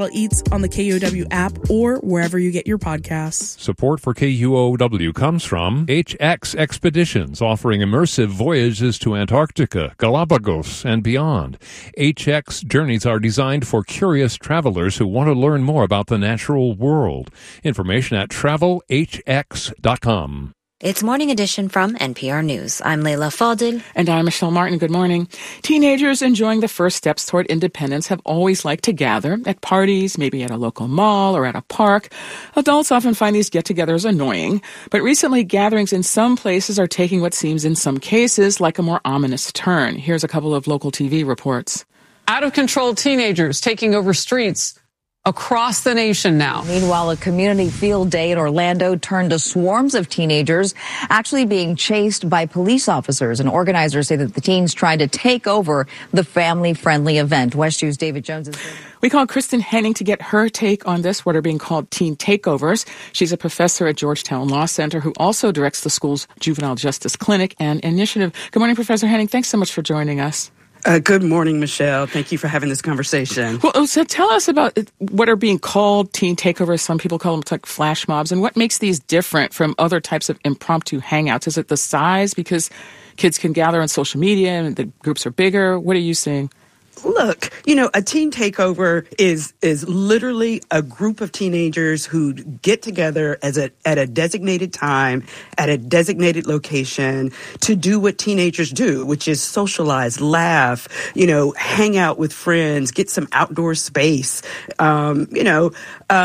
Eats on the KUOW app or wherever you get your podcasts. Support for KUOW comes from HX Expeditions, offering immersive voyages to Antarctica, Galapagos, and beyond. HX journeys are designed for curious travelers who want to learn more about the natural world. Information at travelhx.com. It's Morning Edition from NPR News. I'm Leila Fadil. And I'm Michelle Martin. Good morning. Teenagers enjoying the first steps toward independence have always liked to gather at parties, maybe at a local mall or at a park. Adults often find these get-togethers annoying, but recently gatherings in some places are taking what seems in some cases like a more ominous turn. Here's a couple of local TV reports. Out-of-control teenagers taking over streets across the nation now. Meanwhile, a community field day in Orlando turned to swarms of teenagers actually being chased by police officers. And organizers say that the teens tried to take over the family-friendly event. West News' David Jones is there. We called Kristen Henning to get her take on this, what are being called teen takeovers. She's a professor at Georgetown Law Center who also directs the school's Juvenile Justice Clinic and Initiative. Good morning, Professor Henning. Thanks so much for joining us. Good morning, Michelle. Thank you for having this conversation. Well, so tell us about what are being called teen takeovers. Some people call them like flash mobs. And what makes these different from other types of impromptu hangouts? Is it the size? Because kids can gather on social media and the groups are bigger. What are you seeing? Look, a teen takeover is literally a group of teenagers who get together at a designated time, at a designated location to do what teenagers do, which is socialize, laugh, hang out with friends, get some outdoor space, and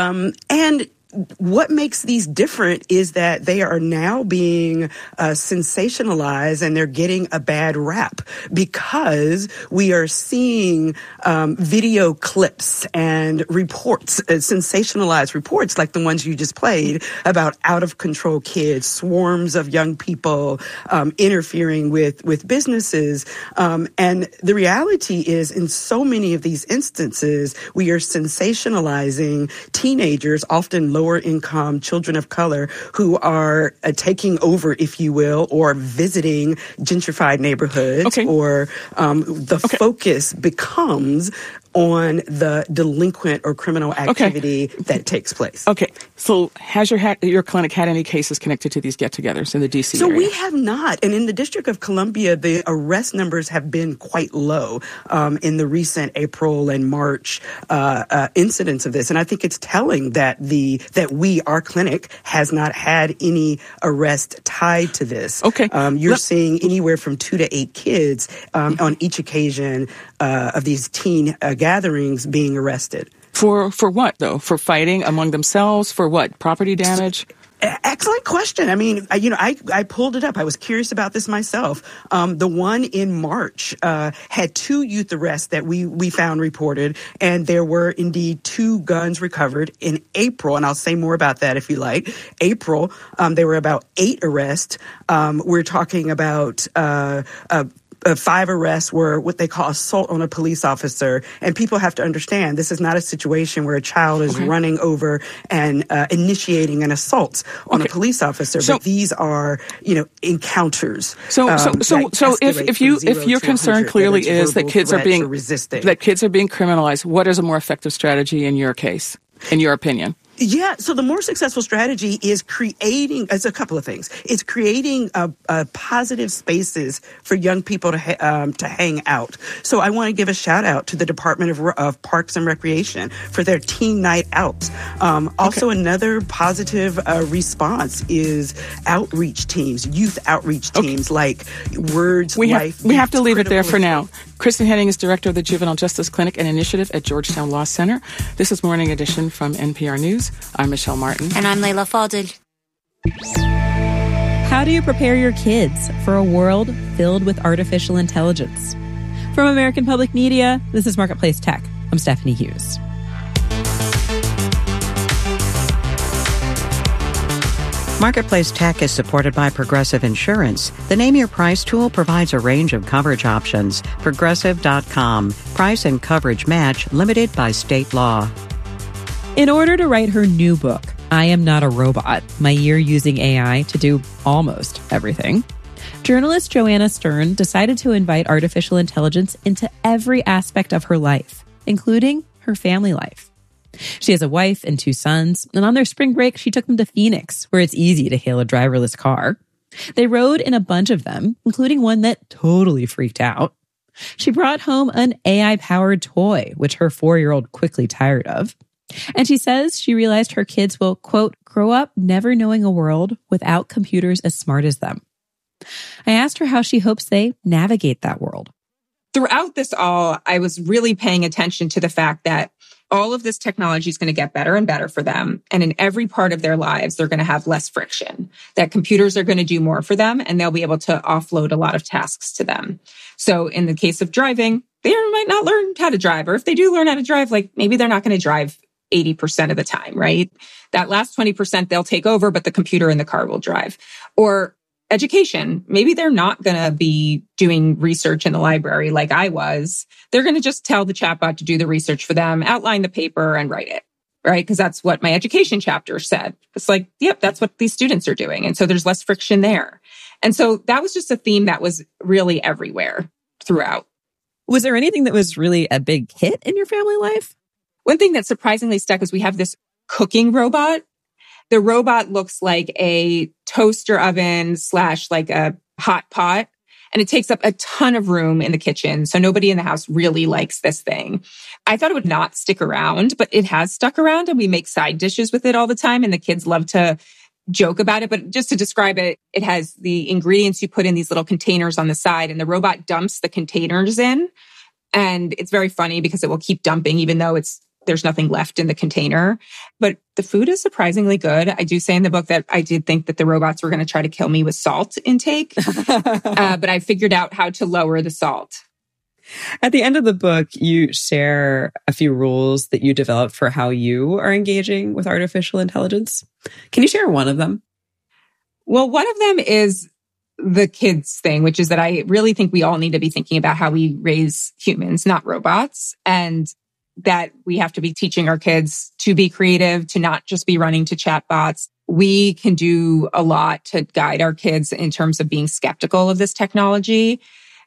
what makes these different is that they are now being sensationalized and they're getting a bad rap because we are seeing video clips and reports, sensationalized reports like the ones you just played about out-of-control kids, swarms of young people interfering with businesses. And the reality is in so many of these instances, we are sensationalizing teenagers, often lower income children of color who are taking over, if you will, or visiting gentrified neighborhoods, or the focus becomes on the delinquent or criminal activity that takes place. Okay. So has your clinic had any cases connected to these get-togethers in the D.C. area? So we have not. And in the District of Columbia, the arrest numbers have been quite low in the recent April and March incidents of this. And I think it's telling that our clinic has not had any arrest tied to this. Okay. You're seeing anywhere from 2 to 8 kids on each occasion of these teen gatherings being arrested. For what, though? For fighting among themselves? For what? Property damage? Excellent question. I mean, I pulled it up. I was curious about this myself. The one in March had 2 youth arrests that we found reported, and there were indeed 2 guns recovered. In April, and I'll say more about that if you like, April, there were about 8 arrests. We're talking about 5 arrests were what they call assault on a police officer. And people have to understand this is not a situation where a child is running over and initiating an assault on a police officer. But these are, encounters. So if your concern clearly is that kids are being criminalized, what is a more effective strategy in your case, in your opinion? Yeah, so the more successful strategy is it's a couple of things. It's creating positive spaces for young people to hang out. So I want to give a shout out to the Department of Parks and Recreation for their teen night out. Also, another positive response is outreach teams, youth outreach teams like Words Life. We have to leave it there for now. Kristen Henning is director of the Juvenile Justice Clinic and Initiative at Georgetown Law Center. This is Morning Edition from NPR News. I'm Michelle Martin. And I'm Leila Fadil. How do you prepare your kids for a world filled with artificial intelligence? From American Public Media, this is Marketplace Tech. I'm Stephanie Hughes. Marketplace Tech is supported by Progressive Insurance. The Name Your Price tool provides a range of coverage options. Progressive.com. Price and coverage match limited by state law. In order to write her new book, I Am Not a Robot, My Year Using AI to Do Almost Everything, journalist Joanna Stern decided to invite artificial intelligence into every aspect of her life, including her family life. She has a wife and 2 sons, and on their spring break, she took them to Phoenix, where it's easy to hail a driverless car. They rode in a bunch of them, including one that totally freaked out. She brought home an AI-powered toy, which her 4-year-old quickly tired of. And she says she realized her kids will, quote, grow up never knowing a world without computers as smart as them. I asked her how she hopes they navigate that world. Throughout this all, I was really paying attention to the fact that all of this technology is going to get better and better for them. And in every part of their lives, they're going to have less friction, that computers are going to do more for them and they'll be able to offload a lot of tasks to them. So in the case of driving, they might not learn how to drive, or if they do learn how to drive, like maybe they're not going to drive 80% of the time, right? That last 20% they'll take over, but the computer in the car will drive. Or education. Maybe they're not going to be doing research in the library like I was. They're going to just tell the chatbot to do the research for them, outline the paper and write it, right? Because that's what my education chapter said. It's like, yep, that's what these students are doing. And so there's less friction there. And so that was just a theme that was really everywhere throughout. Was there anything that was really a big hit in your family life? One thing that surprisingly stuck is we have this cooking robot. The robot looks like a toaster oven / like a hot pot, and it takes up a ton of room in the kitchen. So nobody in the house really likes this thing. I thought it would not stick around, but it has stuck around, and we make side dishes with it all the time. And the kids love to joke about it. But just to describe it, it has the ingredients you put in these little containers on the side, and the robot dumps the containers in. And it's very funny because it will keep dumping even though there's nothing left in the container. But the food is surprisingly good. I do say in the book that I did think that the robots were going to try to kill me with salt intake, but I figured out how to lower the salt. At the end of the book, you share a few rules that you developed for how you are engaging with artificial intelligence. Can you share one of them? Well, one of them is the kids thing, which is that I really think we all need to be thinking about how we raise humans, not robots. And that we have to be teaching our kids to be creative, to not just be running to chatbots. We can do a lot to guide our kids in terms of being skeptical of this technology.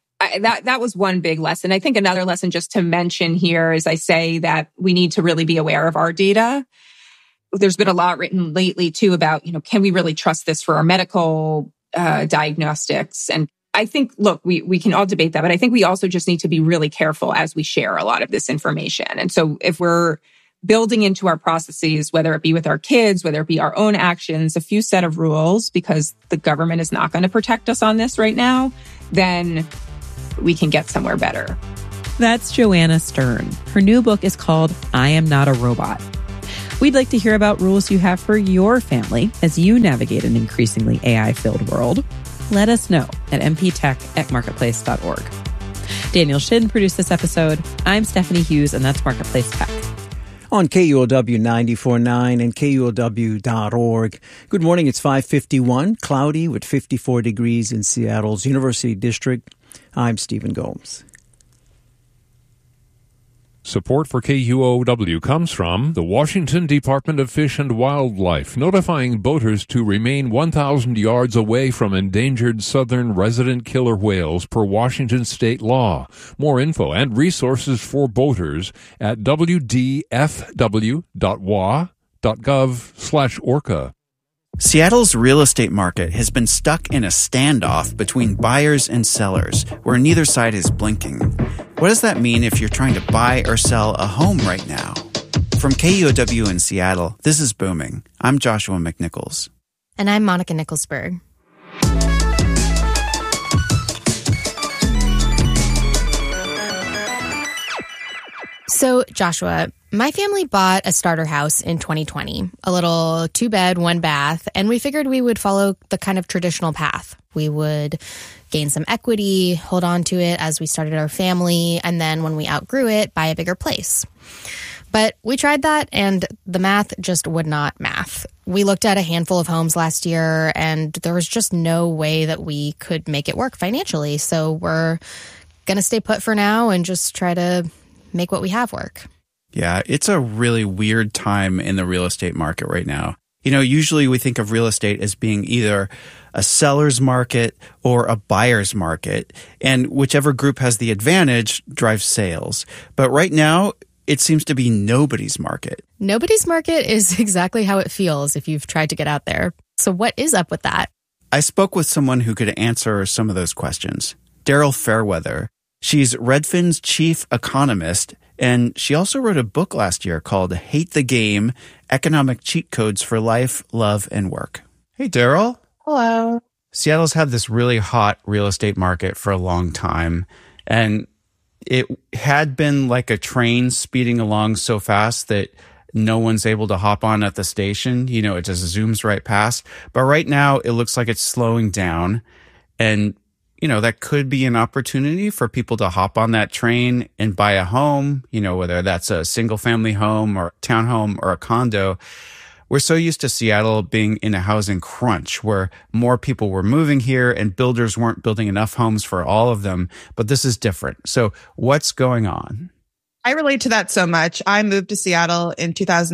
That was one big lesson. I think another lesson just to mention here is I say that we need to really be aware of our data. There's been a lot written lately too about, can we really trust this for our medical diagnostics? And I think, look, we can all debate that, but I think we also just need to be really careful as we share a lot of this information. And so if we're building into our processes, whether it be with our kids, whether it be our own actions, a few set of rules, because the government is not going to protect us on this right now, then we can get somewhere better. That's Joanna Stern. Her new book is called I Am Not a Robot. We'd like to hear about rules you have for your family as you navigate an increasingly AI-filled world. Let us know at mptech@marketplace.org. Daniel Shin produced this episode. I'm Stephanie Hughes, and that's Marketplace Tech. On KUOW 94.9 and KUOW.org. Good morning. It's 5:51, cloudy with 54 degrees in Seattle's University District. I'm Stephen Gomes. Support for KUOW comes from the Washington Department of Fish and Wildlife, notifying boaters to remain 1,000 yards away from endangered southern resident killer whales per Washington state law. More info and resources for boaters at wdfw.wa.gov/orca. Seattle's real estate market has been stuck in a standoff between buyers and sellers, where neither side is blinking. What does that mean if you're trying to buy or sell a home right now? From KUOW in Seattle, this is Booming. I'm Joshua McNichols. And I'm Monica Nicholsberg. So, Joshua, my family bought a starter house in 2020, a little 2-bed, 1-bath, and we figured we would follow the kind of traditional path. We would gain some equity, hold on to it as we started our family, and then when we outgrew it, buy a bigger place. But we tried that, and the math just would not math. We looked at a handful of homes last year, and there was just no way that we could make it work financially. So we're going to stay put for now and just try to make what we have work. Yeah, it's a really weird time in the real estate market right now. Usually we think of real estate as being either a seller's market or a buyer's market, and whichever group has the advantage drives sales. But right now, it seems to be nobody's market. Nobody's market is exactly how it feels if you've tried to get out there. So what is up with that? I spoke with someone who could answer some of those questions. Daryl Fairweather. She's Redfin's chief economist, and she also wrote a book last year called Hate the Game, Economic Cheat Codes for Life, Love, and Work. Hey, Daryl. Hello. Seattle's had this really hot real estate market for a long time, and it had been like a train speeding along so fast that no one's able to hop on at the station. You know, it just zooms right past. But right now, it looks like it's slowing down, and you know, that could be an opportunity for people to hop on that train and buy a home, you know, whether that's a single family home or townhome or a condo. We're so used to Seattle being in a housing crunch where more people were moving here and builders weren't building enough homes for all of them. But this is different. So what's going on? I relate to that so much. I moved to Seattle in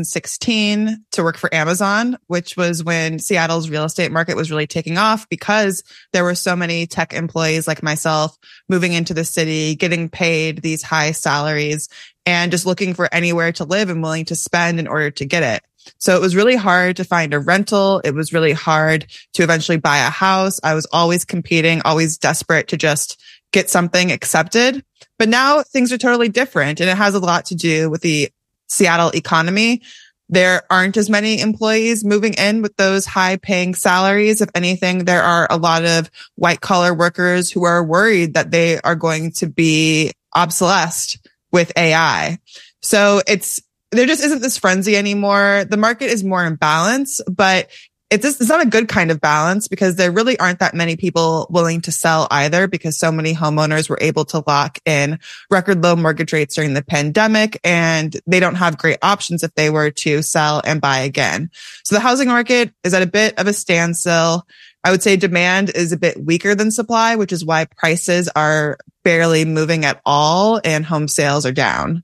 2016 to work for Amazon, which was when Seattle's real estate market was really taking off because there were so many tech employees like myself moving into the city, getting paid these high salaries and just looking for anywhere to live and willing to spend in order to get it. So it was really hard to find a rental. It was really hard to eventually buy a house. I was always competing, always desperate to just get something accepted. But now things are totally different, and it has a lot to do with the Seattle economy. There aren't as many employees moving in with those high paying salaries. If anything, there are a lot of white collar workers who are worried that they are going to be obsolesced with AI. So there just isn't this frenzy anymore. The market is more in balance, but it's not a good kind of balance because there really aren't that many people willing to sell either because so many homeowners were able to lock in record low mortgage rates during the pandemic and they don't have great options if they were to sell and buy again. So the housing market is at a bit of a standstill. I would say demand is a bit weaker than supply, which is why prices are barely moving at all and home sales are down.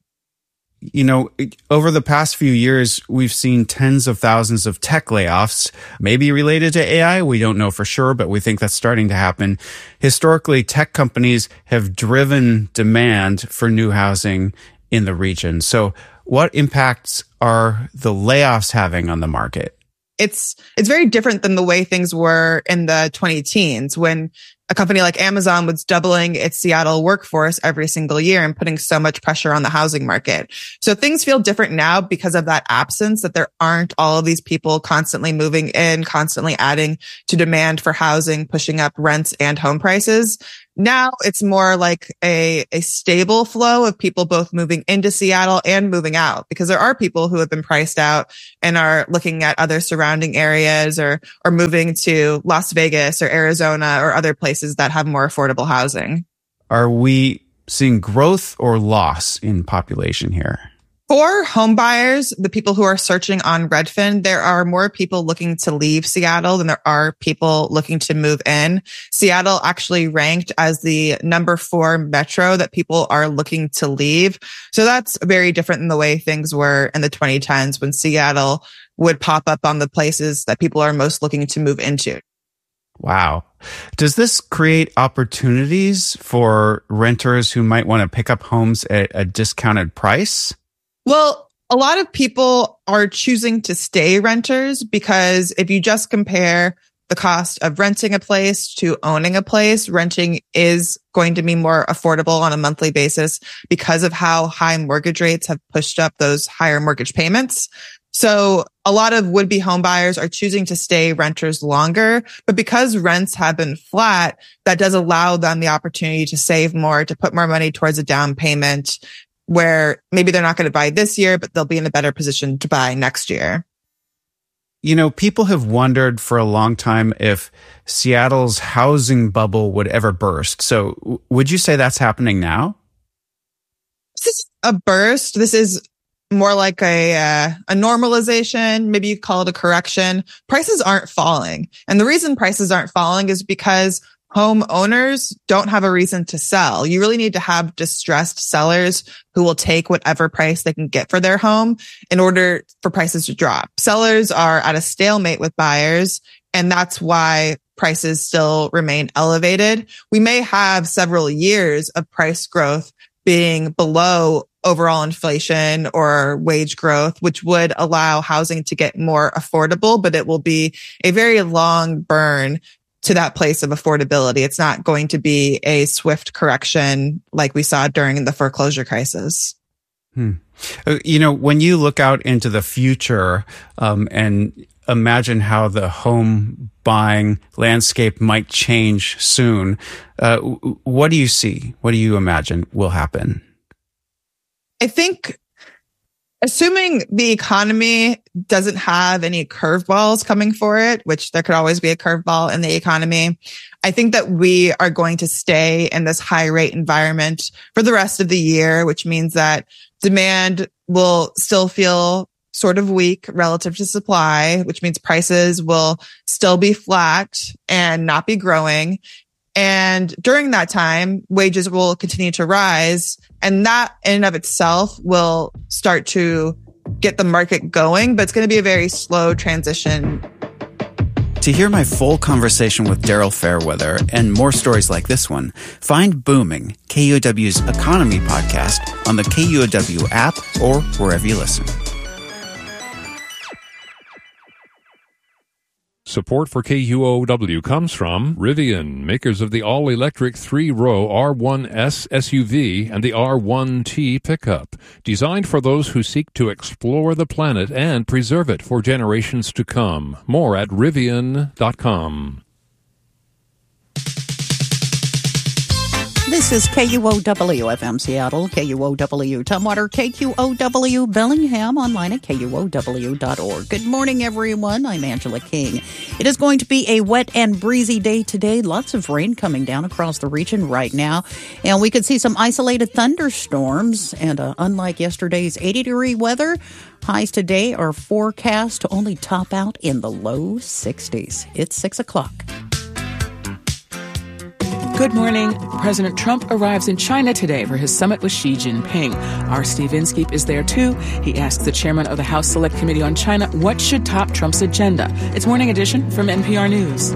You know, over the past few years, we've seen tens of thousands of tech layoffs, maybe related to AI. We don't know for sure, but we think that's starting to happen. Historically, tech companies have driven demand for new housing in the region. So what impacts are the layoffs having on the market? It's very different than the way things were in the 2010s when a company like Amazon was doubling its Seattle workforce every single year and putting so much pressure on the housing market. So things feel different now because of that absence, that there aren't all of these people constantly moving in, constantly adding to demand for housing, pushing up rents and home prices. Now it's more like a stable flow of people both moving into Seattle and moving out because there are people who have been priced out and are looking at other surrounding areas or moving to Las Vegas or Arizona or other places that have more affordable housing. Are we seeing growth or loss in population here? For home buyers, the people who are searching on Redfin, there are more people looking to leave Seattle than there are people looking to move in. Seattle actually ranked as the number 4 metro that people are looking to leave. So that's very different than the way things were in the 2010s when Seattle would pop up on the places that people are most looking to move into. Wow. Does this create opportunities for renters who might want to pick up homes at a discounted price? Well, a lot of people are choosing to stay renters because if you just compare the cost of renting a place to owning a place, renting is going to be more affordable on a monthly basis because of how high mortgage rates have pushed up those higher mortgage payments. So a lot of would-be home buyers are choosing to stay renters longer, but because rents have been flat, that does allow them the opportunity to save more, to put more money towards a down payment, where maybe they're not going to buy this year, but they'll be in a better position to buy next year. You know, people have wondered for a long time if Seattle's housing bubble would ever burst. So would you say that's happening now? This is a burst. This is more like a normalization. Maybe you call it a correction. Prices aren't falling. And the reason prices aren't falling is because homeowners don't have a reason to sell. You really need to have distressed sellers who will take whatever price they can get for their home in order for prices to drop. Sellers are at a stalemate with buyers, and that's why prices still remain elevated. We may have several years of price growth being below overall inflation or wage growth, which would allow housing to get more affordable, but it will be a very long burn to that place of affordability. It's not going to be a swift correction like we saw during the foreclosure crisis. You know, when you look out into the future and imagine how the home buying landscape might change soon, what do you see? What do you imagine will happen? I think assuming the economy doesn't have any curveballs coming for it, which there could always be a curveball in the economy, I think that we are going to stay in this high rate environment for the rest of the year, which means that demand will still feel sort of weak relative to supply, which means prices will still be flat and not be growing. And during that time, wages will continue to rise. And that in and of itself will start to get the market going, but it's going to be a very slow transition. To hear my full conversation with Daryl Fairweather and more stories like this one, find Booming, KUOW's economy podcast on the KUOW app or wherever you listen. Support for KUOW comes from Rivian, makers of the all-electric 3-row R1S SUV and the R1T pickup, designed for those who seek to explore the planet and preserve it for generations to come. More at Rivian.com. This is KUOW-FM Seattle, KUOW Tumwater, KQOW Bellingham, online at KUOW.org. Good morning, everyone. I'm Angela King. It is going to be a wet and breezy day today. Lots of rain coming down across the region right now. And we could see some isolated thunderstorms. And unlike yesterday's 80-degree weather, highs today are forecast to only top out in the low 60s. It's 6 o'clock. Good morning. President Trump arrives in China today for his summit with Xi Jinping. Our Steve Inskeep is there, too. He asks the chairman of the House Select Committee on China what should top Trump's agenda. It's Morning Edition from NPR News.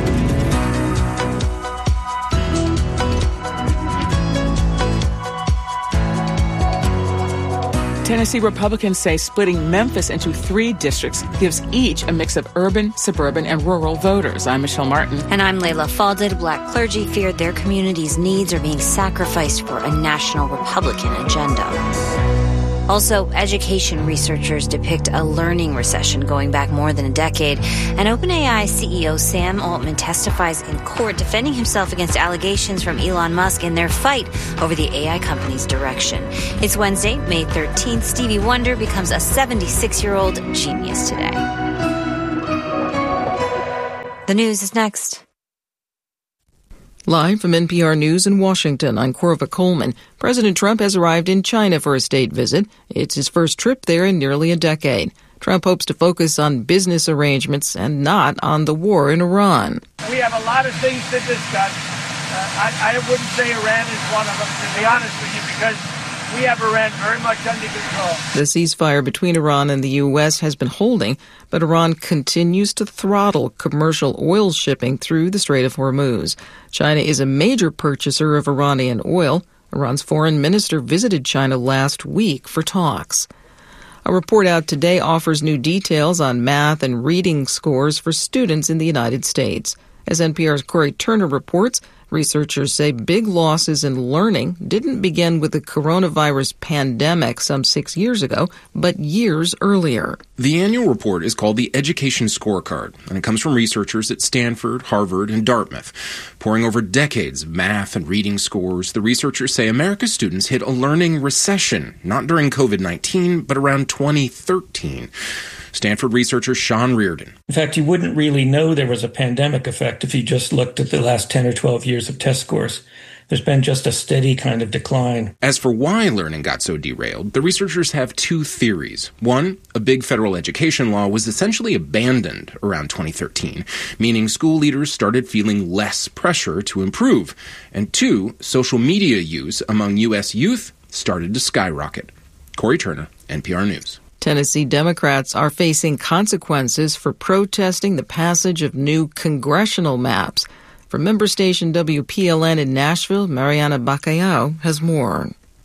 Tennessee Republicans say splitting Memphis into 3 districts gives each a mix of urban, suburban, and rural voters. I'm Michelle Martin. And I'm Layla Falded. Black clergy feared their community's needs are being sacrificed for a national Republican agenda. Also, education researchers depict a learning recession going back more than a decade. And OpenAI CEO Sam Altman testifies in court defending himself against allegations from Elon Musk in their fight over the AI company's direction. It's Wednesday, May 13th. Stevie Wonder becomes a 76-year-old genius today. The news is next. Live from NPR News in Washington, I'm Corva Coleman. President Trump has arrived in China for a state visit. It's his first trip there in nearly a decade. Trump hopes to focus on business arrangements and not on the war in Iran. We have a lot of things to discuss. I wouldn't say Iran is one of them, to be honest with you, because we have Iran very much under control. The ceasefire between Iran and the U.S. has been holding, but Iran continues to throttle commercial oil shipping through the Strait of Hormuz. China is a major purchaser of Iranian oil. Iran's foreign minister visited China last week for talks. A report out today offers new details on math and reading scores for students in the United States. As NPR's Corey Turner reports, researchers say big losses in learning didn't begin with the coronavirus pandemic some 6 years ago, but years earlier. The annual report is called the Education Scorecard, and it comes from researchers at Stanford, Harvard, and Dartmouth. Poring over decades of math and reading scores, the researchers say America's students hit a learning recession, not during COVID-19, but around 2013. Stanford researcher Sean Reardon. In fact, you wouldn't really know there was a pandemic effect if you just looked at the last 10 or 12 years of test scores. There's been just a steady kind of decline. As for why learning got so derailed, the researchers have 2 theories. One, a big federal education law was essentially abandoned around 2013, meaning school leaders started feeling less pressure to improve. And 2, social media use among U.S. youth started to skyrocket. Corey Turner, NPR News. Tennessee Democrats are facing consequences for protesting the passage of new congressional maps. From member station WPLN in Nashville, Mariana Bacallao has more. The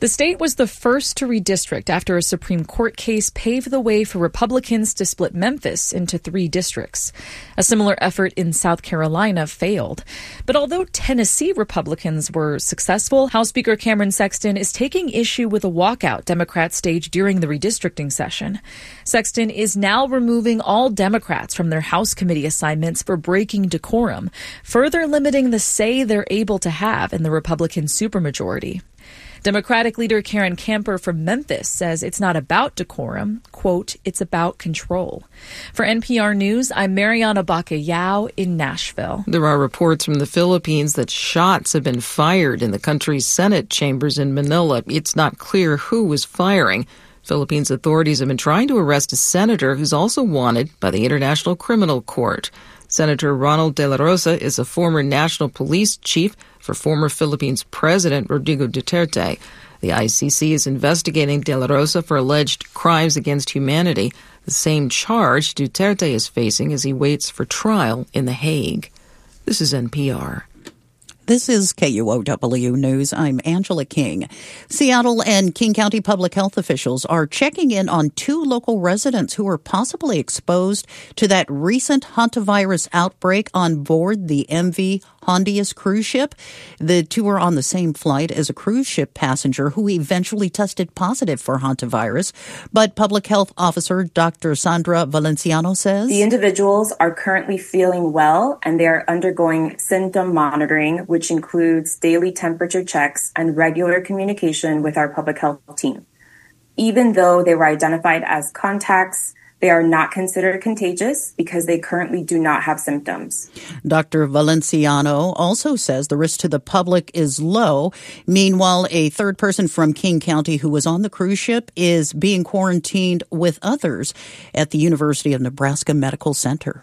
The state was the first to redistrict after a Supreme Court case paved the way for Republicans to split Memphis into 3 districts. A similar effort in South Carolina failed. But although Tennessee Republicans were successful, House Speaker Cameron Sexton is taking issue with a walkout Democrats staged during the redistricting session. Sexton is now removing all Democrats from their House committee assignments for breaking decorum, further limiting the say they're able to have in the Republican supermajority. Democratic leader Karen Camper from Memphis says it's not about decorum. Quote, it's about control. For NPR News, I'm Mariana Bacallao in Nashville. There are reports from the Philippines that shots have been fired in the country's Senate chambers in Manila. It's not clear who was firing. Philippines authorities have been trying to arrest a senator who's also wanted by the International Criminal Court. Senator Ronald De La Rosa is a former national police chief for former Philippines President Rodrigo Duterte. The ICC is investigating De La Rosa for alleged crimes against humanity, the same charge Duterte is facing as he waits for trial in The Hague. This is NPR. This is KUOW News. I'm Angela King. Seattle and King County public health officials are checking in on 2 local residents who were possibly exposed to that recent hantavirus outbreak on board the MV Hondias cruise ship. The 2 were on the same flight as a cruise ship passenger who eventually tested positive for hantavirus. But public health officer Dr. Sandra Valenciano says the individuals are currently feeling well and they are undergoing symptom monitoring, which includes daily temperature checks and regular communication with our public health team. Even though they were identified as contacts, they are not considered contagious because they currently do not have symptoms. Dr. Valenciano also says the risk to the public is low. Meanwhile, a 3rd person from King County who was on the cruise ship is being quarantined with others at the University of Nebraska Medical Center.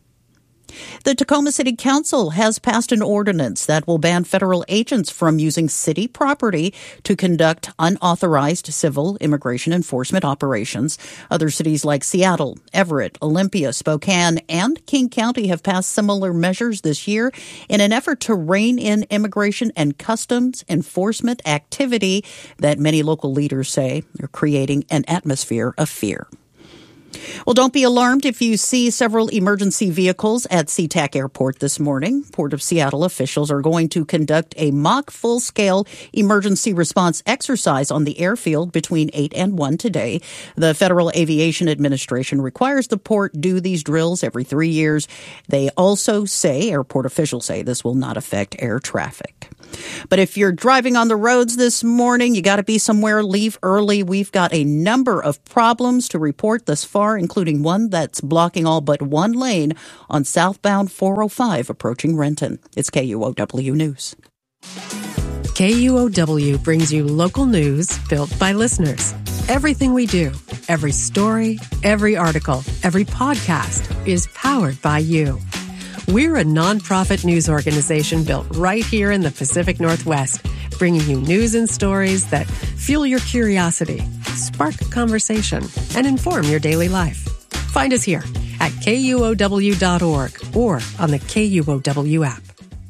The Tacoma City Council has passed an ordinance that will ban federal agents from using city property to conduct unauthorized civil immigration enforcement operations. Other cities like Seattle, Everett, Olympia, Spokane, and King County have passed similar measures this year in an effort to rein in immigration and customs enforcement activity that many local leaders say are creating an atmosphere of fear. Well, don't be alarmed if you see several emergency vehicles at SeaTac Airport this morning. Port of Seattle officials are going to conduct a mock full-scale emergency response exercise on the airfield between 8 and 1 today. The Federal Aviation Administration requires the port do these drills every 3 years. They also say, airport officials say, this will not affect air traffic. But if you're driving on the roads this morning, you got to be somewhere, leave early. We've got a number of problems to report thus far, including one that's blocking all but one lane on southbound 405 approaching Renton. It's KUOW News. KUOW brings you local news built by listeners. Everything we do, every story, every article, every podcast is powered by you. We're a nonprofit news organization built right here in the Pacific Northwest, bringing you news and stories that fuel your curiosity, spark conversation, and inform your daily life. Find us here at KUOW.org or on the KUOW app.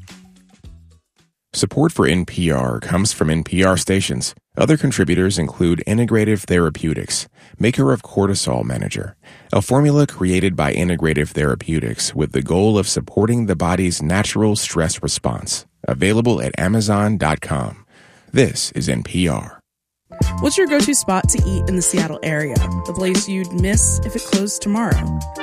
Support for NPR comes from NPR stations. Other contributors include Integrative Therapeutics, maker of Cortisol Manager, a formula created by Integrative Therapeutics with the goal of supporting the body's natural stress response. Available at Amazon.com. This is NPR. What's your go-to spot to eat in the Seattle area? The place you'd miss if it closed tomorrow?